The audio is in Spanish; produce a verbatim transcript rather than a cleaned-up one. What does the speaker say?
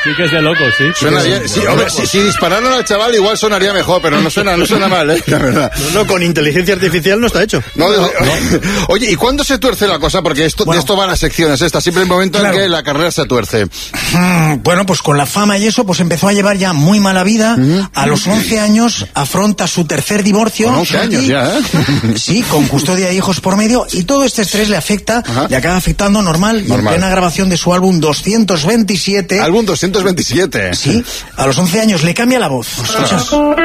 Sí que es de loco, sí. Suena bien. Sí, hombre, si, si dispararan al chaval igual sonaría mejor, pero no suena, no suena mal, ¿eh? La verdad. No, no, con inteligencia artificial no está hecho. No, no, no. Oye, ¿y cuándo se tuerce la cosa? Porque esto, bueno, de esto van las secciones estas, siempre el momento claro. en que la carrera se tuerce. Bueno, pues con la fama y eso, pues empezó a llevar ya muy mala vida. Uh-huh. A los once años afronta su tercer divorcio. Con once años ya, ¿eh? Sí, con custodia de hijos por medio, y todo este estrés le afecta, uh-huh. le acaba afectando normal, normal, y en plena grabación de su álbum doscientos veintisiete. Álbum doscientos veintisiete. Sí, a los once años le cambia la voz. ¿Escuchas?